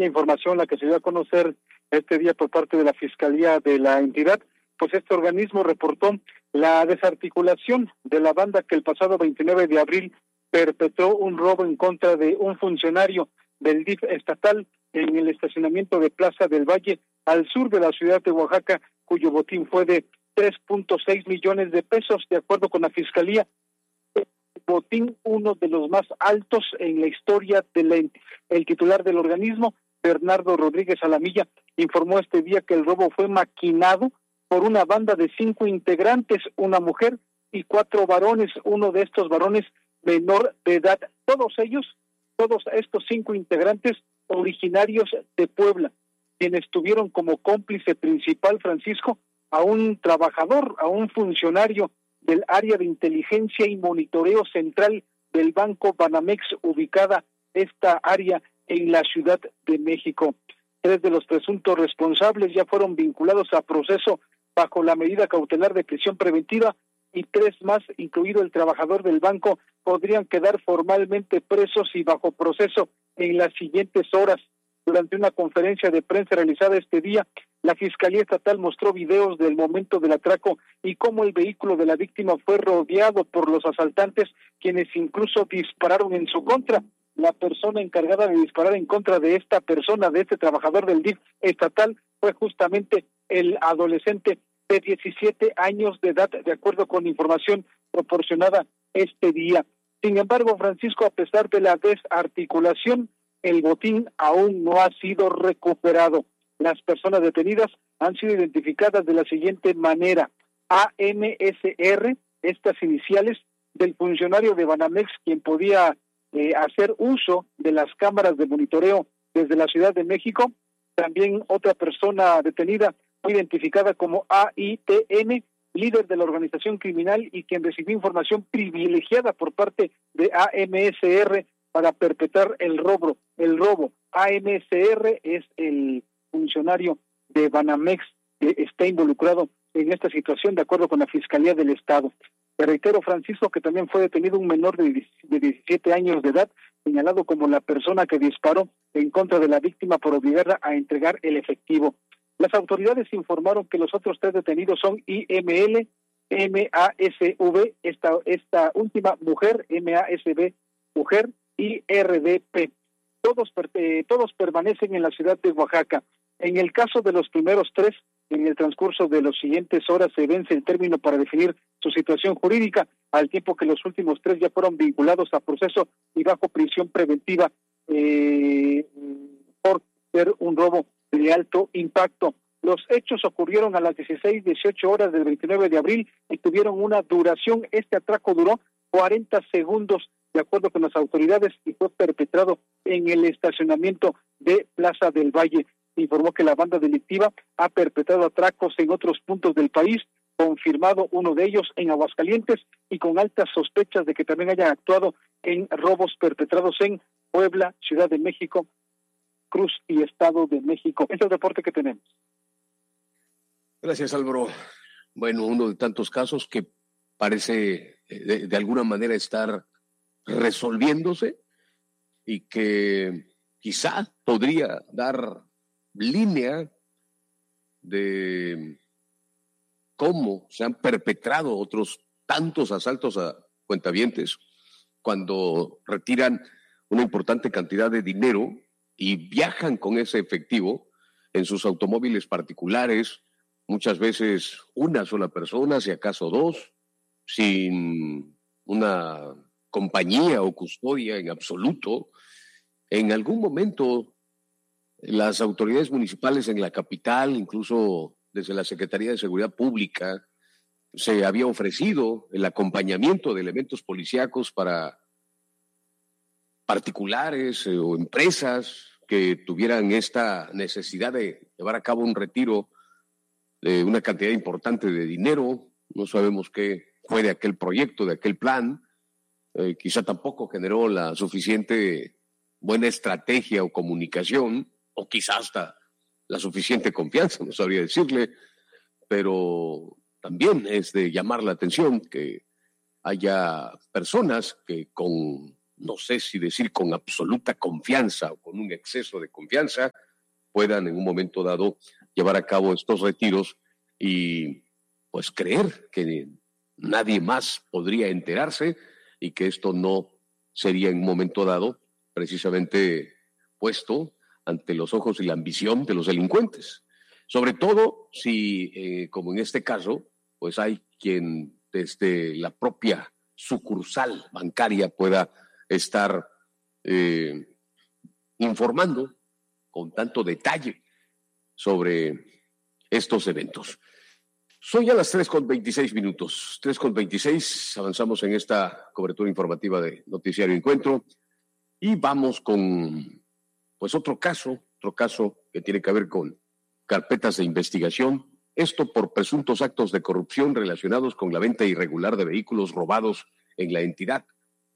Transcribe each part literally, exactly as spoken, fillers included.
la información, la que se dio a conocer este día por parte de la Fiscalía de la entidad, pues este organismo reportó la desarticulación de la banda que el pasado veintinueve de abril perpetró un robo en contra de un funcionario del D I F estatal en el estacionamiento de Plaza del Valle, al sur de la ciudad de Oaxaca, cuyo botín fue de tres punto seis millones de pesos, de acuerdo con la Fiscalía. El botín, uno de los más altos en la historia de la entidad. El titular del organismo, Bernardo Rodríguez Alamilla, informó este día que el robo fue maquinado por una banda de cinco integrantes, una mujer y cuatro varones, uno de estos varones menor de edad. Todos ellos, todos estos cinco integrantes originarios de Puebla, quienes tuvieron como cómplice principal, Francisco, a un trabajador, a un funcionario del área de inteligencia y monitoreo central del Banco Banamex, ubicada esta área en la Ciudad de México. Tres de los presuntos responsables ya fueron vinculados a proceso bajo la medida cautelar de prisión preventiva y tres más, incluido el trabajador del banco, podrían quedar formalmente presos y bajo proceso en las siguientes horas. Durante una conferencia de prensa realizada este día, la Fiscalía Estatal mostró videos del momento del atraco y cómo el vehículo de la víctima fue rodeado por los asaltantes, quienes incluso dispararon en su contra. La persona encargada de disparar en contra de esta persona, de este trabajador del D I F estatal, fue justamente el adolescente de diecisiete años de edad, de acuerdo con información proporcionada este día. Sin embargo, Francisco, a pesar de la desarticulación, el botín aún no ha sido recuperado. Las personas detenidas han sido identificadas de la siguiente manera: A M S R, estas iniciales del funcionario de Banamex, quien podía eh, hacer uso de las cámaras de monitoreo desde la Ciudad de México. También otra persona detenida fue identificada como A I T M, líder de la organización criminal y quien recibió información privilegiada por parte de A M S R para perpetrar el robo. El robo. A M S R es el funcionario de Banamex que está involucrado en esta situación, de acuerdo con la Fiscalía del Estado. Te reitero, Francisco, que también fue detenido un menor de diecisiete años de edad, señalado como la persona que disparó en contra de la víctima por obligarla a entregar el efectivo. Las autoridades informaron que los otros tres detenidos son I M L, M A S V, esta, esta última mujer, M A S V, mujer, y R D P. Todos, eh, todos permanecen en la ciudad de Oaxaca. En el caso de los primeros tres, en el transcurso de las siguientes horas se vence el término para definir su situación jurídica, al tiempo que los últimos tres ya fueron vinculados a proceso y bajo prisión preventiva eh, por ser un robo de alto impacto. Los hechos ocurrieron a las dieciséis dieciocho horas del veintinueve de abril y tuvieron una duración. Este atraco duró cuarenta segundos, de acuerdo con las autoridades, y fue perpetrado en el estacionamiento de Plaza del Valle. Informó que la banda delictiva ha perpetrado atracos en otros puntos del país, confirmado uno de ellos en Aguascalientes, y con altas sospechas de que también hayan actuado en robos perpetrados en Puebla, Ciudad de México, Cruz y Estado de México. Ese es el reporte que tenemos. Gracias, Álvaro. Bueno, uno de tantos casos que parece de, de alguna manera estar resolviéndose y que quizá podría dar línea de cómo se han perpetrado otros tantos asaltos a cuentavientes cuando retiran una importante cantidad de dinero y viajan con ese efectivo en sus automóviles particulares, muchas veces una sola persona, si acaso dos, sin una compañía o custodia en absoluto. En algún momento las autoridades municipales en la capital, incluso desde la Secretaría de Seguridad Pública, se había ofrecido el acompañamiento de elementos policíacos para particulares eh, o empresas que tuvieran esta necesidad de llevar a cabo un retiro de una cantidad importante de dinero. No sabemos qué fue de aquel proyecto, de aquel plan. Eh, quizá tampoco generó la suficiente buena estrategia o comunicación, o quizá hasta la suficiente confianza, no sabría decirle, pero también es de llamar la atención que haya personas que con no sé si decir con absoluta confianza o con un exceso de confianza, puedan en un momento dado llevar a cabo estos retiros y pues creer que nadie más podría enterarse y que esto no sería en un momento dado precisamente puesto ante los ojos y la ambición de los delincuentes. Sobre todo si, eh, como en este caso, pues hay quien desde la propia sucursal bancaria pueda estar eh, informando con tanto detalle sobre estos eventos. Son ya las tres con veintiséis minutos, tres con veintiséis, avanzamos en esta cobertura informativa de Noticiario Encuentro y vamos con pues otro caso, otro caso que tiene que ver con carpetas de investigación, esto por presuntos actos de corrupción relacionados con la venta irregular de vehículos robados en la entidad.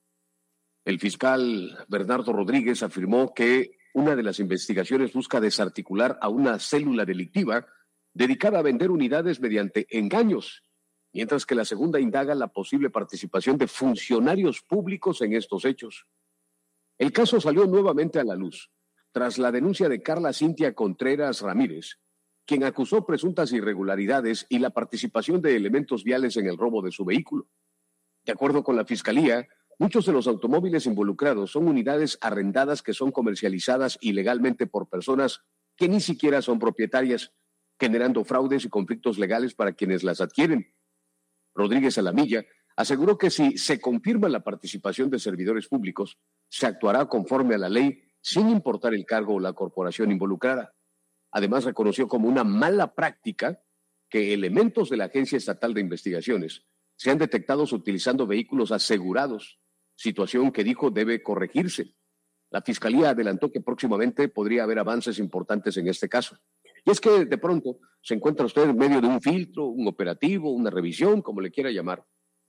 El fiscal Bernardo Rodríguez afirmó que una de las investigaciones busca desarticular a una célula delictiva dedicada a vender unidades mediante engaños, mientras que la segunda indaga la posible participación de funcionarios públicos en estos hechos. El caso salió nuevamente a la luz tras la denuncia de Carla Cintia Contreras Ramírez, quien acusó presuntas irregularidades y la participación de elementos viales en el robo de su vehículo. De acuerdo con la Fiscalía, muchos de los automóviles involucrados son unidades arrendadas que son comercializadas ilegalmente por personas que ni siquiera son propietarias, generando fraudes y conflictos legales para quienes las adquieren. Rodríguez Alamilla aseguró que si se confirma la participación de servidores públicos, se actuará conforme a la ley sin importar el cargo o la corporación involucrada. Además, reconoció como una mala práctica que elementos de la Agencia Estatal de Investigaciones sean detectados utilizando vehículos asegurados, situación que dijo debe corregirse. La Fiscalía adelantó que próximamente podría haber avances importantes en este caso. Y es que de pronto se encuentra usted en medio de un filtro, un operativo, una revisión, como le quiera llamar,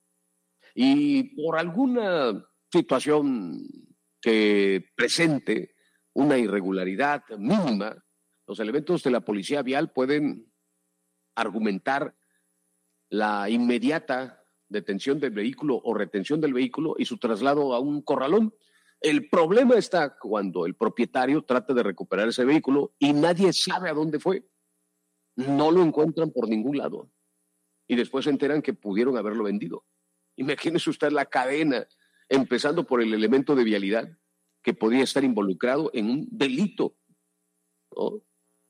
y por alguna situación que presente una irregularidad mínima, los elementos de la policía vial pueden argumentar la inmediata detención del vehículo o retención del vehículo y su traslado a un corralón. El problema está cuando el propietario trata de recuperar ese vehículo y nadie sabe a dónde fue. No lo encuentran por ningún lado. Y después se enteran que pudieron haberlo vendido. Imagínese usted la cadena, empezando por el elemento de vialidad, que podría estar involucrado en un delito, ¿no?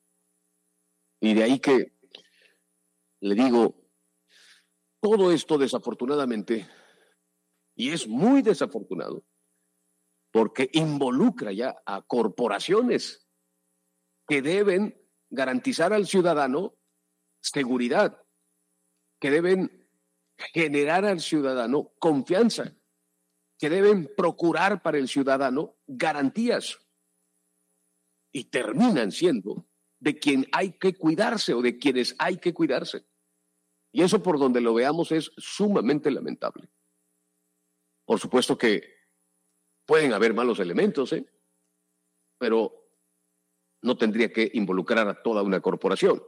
Y de ahí que, le digo, todo esto desafortunadamente, y es muy desafortunado, porque involucra ya a corporaciones que deben garantizar al ciudadano seguridad, que deben generar al ciudadano confianza, que deben procurar para el ciudadano garantías y terminan siendo de quien hay que cuidarse o de quienes hay que cuidarse. Y eso, por donde lo veamos, es sumamente lamentable. Por supuesto que pueden haber malos elementos, ¿eh? Pero no tendría que involucrar a toda una corporación.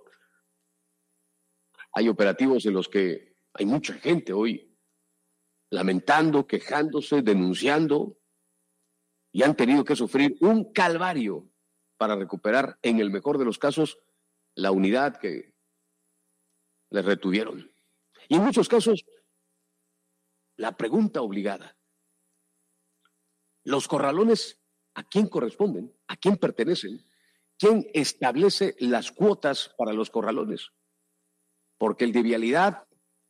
Hay operativos en los que hay mucha gente hoy lamentando, quejándose, denunciando, y han tenido que sufrir un calvario para recuperar, en el mejor de los casos, la unidad que les retuvieron. Y en muchos casos, la pregunta obligada: ¿los corralones a quién corresponden? ¿A quién pertenecen? ¿Quién establece las cuotas para los corralones? Porque el de vialidad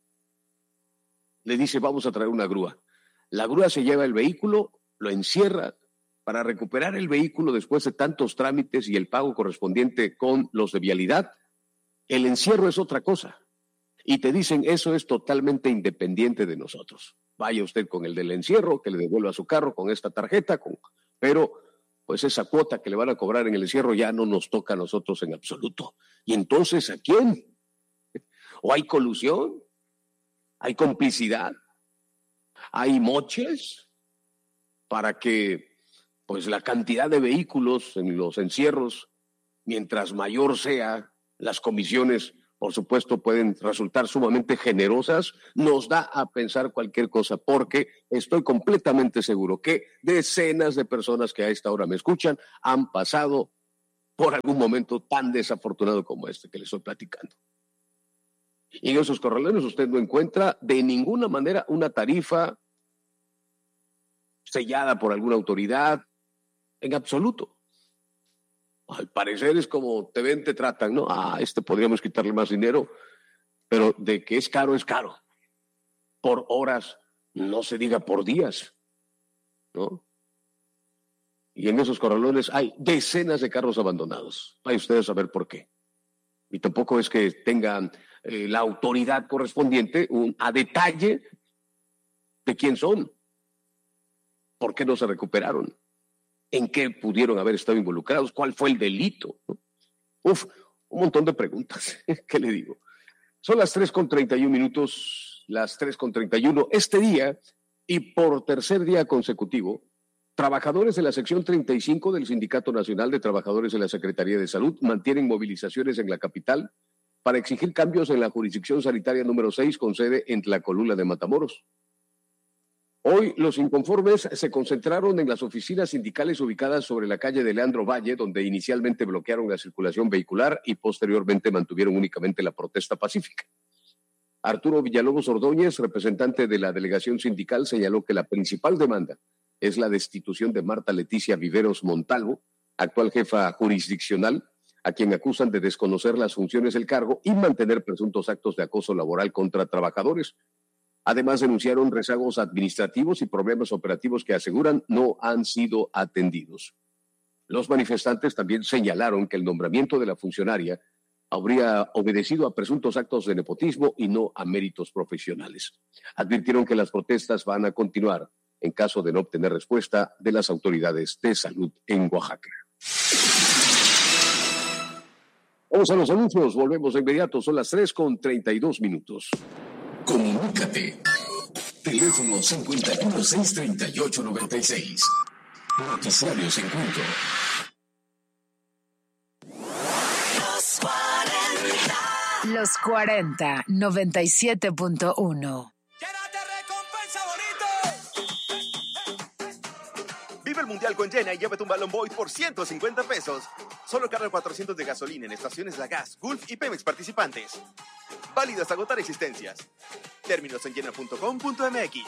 le dice: vamos a traer una grúa. La grúa se lleva el vehículo, lo encierra para recuperar el vehículo después de tantos trámites y el pago correspondiente con los de vialidad. El encierro es otra cosa. Y te dicen: eso es totalmente independiente de nosotros. Vaya usted con el del encierro, que le devuelva su carro con esta tarjeta, con... pero pues esa cuota que le van a cobrar en el encierro ya no nos toca a nosotros en absoluto. ¿Y entonces a quién? ¿O hay colusión? ¿Hay complicidad? ¿Hay moches para que pues la cantidad de vehículos en los encierros, mientras mayor sea, las comisiones por supuesto, pueden resultar sumamente generosas, nos da a pensar cualquier cosa, porque estoy completamente seguro que decenas de personas que a esta hora me escuchan han pasado por algún momento tan desafortunado como este que les estoy platicando. Y en esos corralones usted no encuentra de ninguna manera una tarifa sellada por alguna autoridad, en absoluto. Al parecer es como te ven, te tratan, ¿no? Ah, este podríamos quitarle más dinero, pero de que es caro, es caro. Por horas, no se diga por días, ¿no? Y en esos corralones hay decenas de carros abandonados. Vaya ustedes a ver por qué. Y tampoco es que tengan eh, la autoridad correspondiente un, a detalle de quién son, por qué no se recuperaron, en qué pudieron haber estado involucrados, cuál fue el delito, ¿no? Uf, un montón de preguntas. ¿Qué le digo? Son las tres con treinta y un minutos, las tres con treinta y uno. Este día, y por tercer día consecutivo, trabajadores de la sección treinta y cinco del Sindicato Nacional de Trabajadores de la Secretaría de Salud mantienen movilizaciones en la capital para exigir cambios en la jurisdicción sanitaria número seis con sede en Tlacolula de Matamoros. Hoy los inconformes se concentraron en las oficinas sindicales ubicadas sobre la calle de Leandro Valle, donde inicialmente bloquearon la circulación vehicular y posteriormente mantuvieron únicamente la protesta pacífica. Arturo Villalobos Ordóñez, representante de la delegación sindical, señaló que la principal demanda es la destitución de Marta Leticia Viveros Montalvo, actual jefa jurisdiccional, a quien acusan de desconocer las funciones del cargo y mantener presuntos actos de acoso laboral contra trabajadores. Además, denunciaron rezagos administrativos y problemas operativos que aseguran no han sido atendidos. Los manifestantes también señalaron que el nombramiento de la funcionaria habría obedecido a presuntos actos de nepotismo y no a méritos profesionales. Advirtieron que las protestas van a continuar en caso de no obtener respuesta de las autoridades de salud en Oaxaca. Vamos a los anuncios, volvemos de inmediato, son las tres con treinta y dos minutos. Comunícate. Teléfono cincuenta y uno, seiscientos treinta y ocho, noventa y seis. Noticiarios en punto. Los cuarenta. Los cuarenta, noventa y siete punto uno. Vive el Mundial con Llena y llévate un balón Boyd por ciento cincuenta pesos. Solo carga cuatrocientos de gasolina en estaciones La Gas, Gulf y Pemex participantes. Válido hasta agotar existencias. Términos en llena punto com punto m x.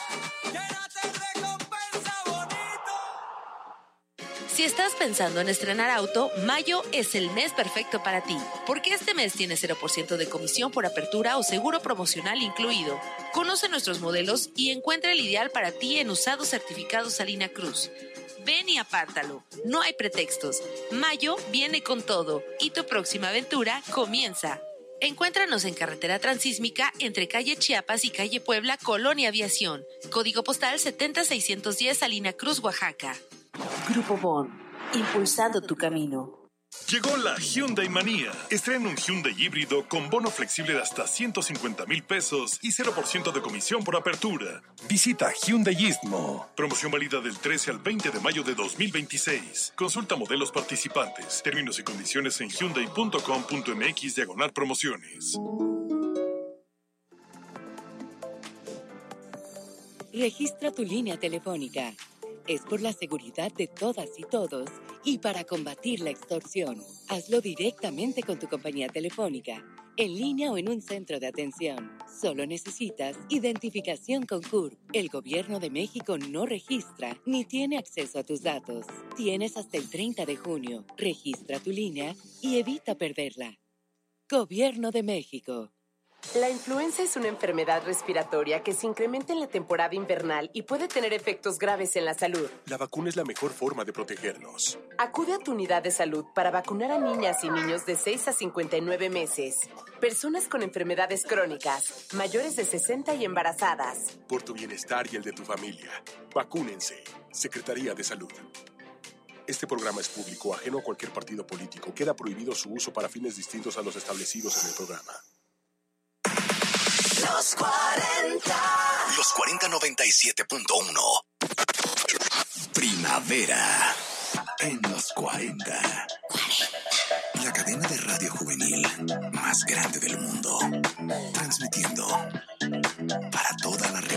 Si estás pensando en estrenar auto, mayo es el mes perfecto para ti, porque este mes tiene cero por ciento de comisión por apertura o seguro promocional incluido. Conoce nuestros modelos y encuentra el ideal para ti en Usados Certificados Salina Cruz. Ven y apártalo, no hay pretextos. Mayo viene con todo y tu próxima aventura comienza. Encuéntranos en Carretera Transísmica entre calle Chiapas y calle Puebla, Colonia Aviación. Código postal setenta mil seiscientos diez, Salina Cruz, Oaxaca. Grupo Bon, impulsando tu camino. Llegó la Hyundai Manía. Estrena un Hyundai híbrido con bono flexible de hasta ciento cincuenta mil pesos y cero por ciento de comisión por apertura. Visita Hyundai Istmo. Promoción válida del trece al veinte de mayo de dos mil veintiséis. Consulta modelos participantes. Términos y condiciones en hyundai punto com punto m x diagonal promociones. Registra tu línea telefónica. Es por la seguridad de todas y todos y para combatir la extorsión. Hazlo directamente con tu compañía telefónica, en línea o en un centro de atención. Solo necesitas identificación con C U R P. El Gobierno de México no registra ni tiene acceso a tus datos. Tienes hasta el treinta de junio. Registra tu línea y evita perderla. Gobierno de México. La influenza es una enfermedad respiratoria que se incrementa en la temporada invernal y puede tener efectos graves en la salud. La vacuna es la mejor forma de protegernos. Acude a tu unidad de salud para vacunar a niñas y niños de seis a cincuenta y nueve meses, personas con enfermedades crónicas, mayores de sesenta y embarazadas. Por tu bienestar y el de tu familia, vacúnense. Secretaría de Salud. Este programa es público, ajeno a cualquier partido político. Queda prohibido su uso para fines distintos a los establecidos en el programa. Los cuarenta. Los cuarenta, noventa y siete punto uno. Primavera en los cuarenta. la cadena de radio juvenil más grande del mundo, transmitiendo para toda la